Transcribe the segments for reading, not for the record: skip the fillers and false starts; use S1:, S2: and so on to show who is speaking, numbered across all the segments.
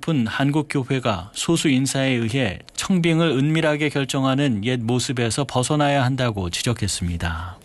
S1: 높은 한국교회가 소수 인사에 의해 청빙을 은밀하게 결정하는 옛 모습에서 벗어나야 한다고 지적했습니다.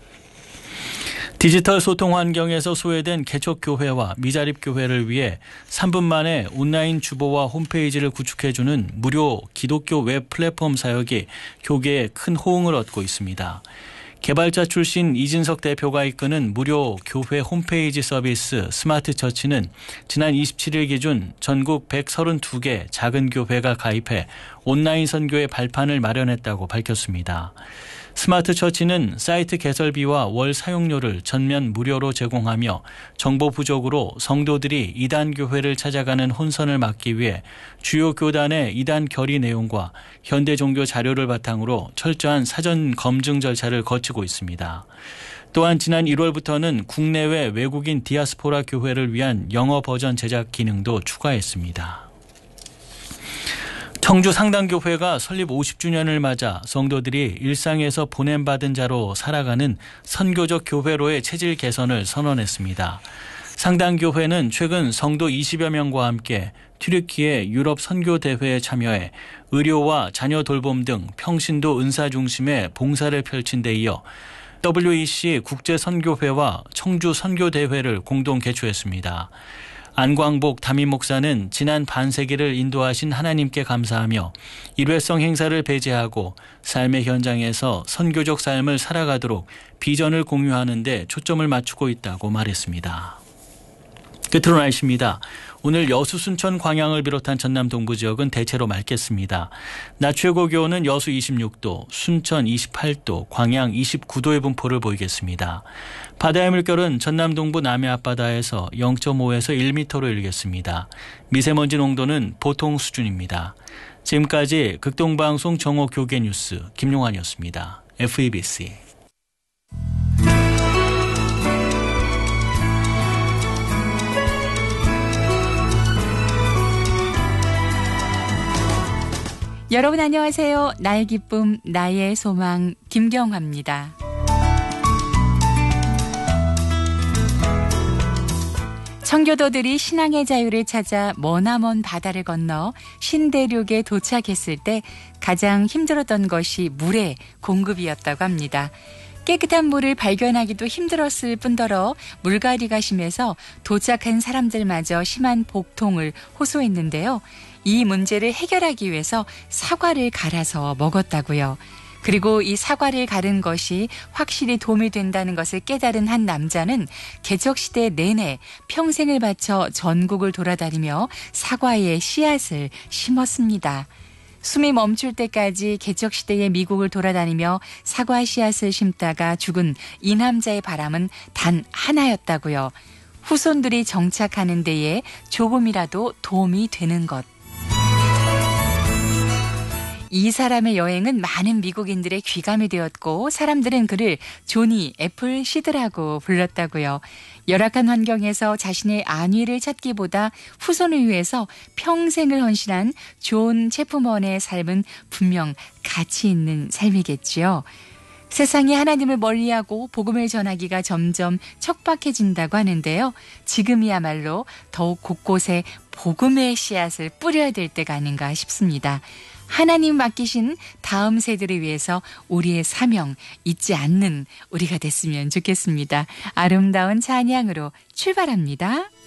S1: 디지털 소통 환경에서 소외된 개척교회와 미자립교회를 위해 3분 만에 온라인 주보와 홈페이지를 구축해주는 무료 기독교 웹 플랫폼 사역이 교계에 큰 호응을 얻고 있습니다. 개발자 출신 이진석 대표가 이끄는 무료 교회 홈페이지 서비스 스마트 처치는 지난 27일 기준 전국 132개 작은 교회가 가입해 온라인 선교의 발판을 마련했다고 밝혔습니다. 스마트 처치는 사이트 개설비와 월 사용료를 전면 무료로 제공하며 정보 부족으로 성도들이 이단 교회를 찾아가는 혼선을 막기 위해 주요 교단의 이단 결의 내용과 현대 종교 자료를 바탕으로 철저한 사전 검증 절차를 거치고 있습니다. 또한 지난 1월부터는 국내외 외국인 디아스포라 교회를 위한 영어 버전 제작 기능도 추가했습니다. 청주 상당교회가 설립 50주년을 맞아 성도들이 일상에서 보냄받은 자로 살아가는 선교적 교회로의 체질 개선을 선언했습니다. 상당교회는 최근 성도 20여 명과 함께 튀르키예 유럽 선교대회에 참여해 의료와 자녀 돌봄 등 평신도 은사 중심의 봉사를 펼친 데 이어 WEC 국제선교회와 청주 선교대회를 공동 개최했습니다. 안광복 담임 목사는 지난 반세기를 인도하신 하나님께 감사하며 일회성 행사를 배제하고 삶의 현장에서 선교적 삶을 살아가도록 비전을 공유하는 데 초점을 맞추고 있다고 말했습니다. 끝으로 날씨입니다. 오늘 여수, 순천, 광양을 비롯한 전남 동부 지역은 대체로 맑겠습니다. 낮 최고 기온은 여수 26도, 순천 28도, 광양 29도의 분포를 보이겠습니다. 바다의 물결은 전남 동부 남해 앞바다에서 0.5에서 1m로 일겠습니다. 미세먼지 농도는 보통 수준입니다. 지금까지 극동방송 정오 교계 뉴스 김용환이었습니다. FEBC.
S2: 여러분 안녕하세요. 나의 기쁨, 나의 소망 김경화입니다. 청교도들이 신앙의 자유를 찾아 머나먼 바다를 건너 신대륙에 도착했을 때 가장 힘들었던 것이 물의 공급이었다고 합니다. 깨끗한 물을 발견하기도 힘들었을 뿐더러 물갈이가 심해서 도착한 사람들마저 심한 복통을 호소했는데요. 이 문제를 해결하기 위해서 사과를 갈아서 먹었다고요. 그리고 이 사과를 가른 것이 확실히 도움이 된다는 것을 깨달은 한 남자는 개척시대 내내 평생을 바쳐 전국을 돌아다니며 사과의 씨앗을 심었습니다. 숨이 멈출 때까지 개척시대의 미국을 돌아다니며 사과 씨앗을 심다가 죽은 이 남자의 바람은 단 하나였다고요. 후손들이 정착하는 데에 조금이라도 도움이 되는 것. 이 사람의 여행은 많은 미국인들의 귀감이 되었고 사람들은 그를 조니 애플 시드라고 불렀다고요. 열악한 환경에서 자신의 안위를 찾기보다 후손을 위해서 평생을 헌신한 존 체프먼의 삶은 분명 가치 있는 삶이겠지요. 세상이 하나님을 멀리하고 복음을 전하기가 점점 척박해진다고 하는데요. 지금이야말로 더욱 곳곳에 복음의 씨앗을 뿌려야 될 때가 아닌가 싶습니다. 하나님 맡기신 다음 세대를 위해서 우리의 사명 잊지 않는 우리가 됐으면 좋겠습니다. 아름다운 찬양으로 출발합니다.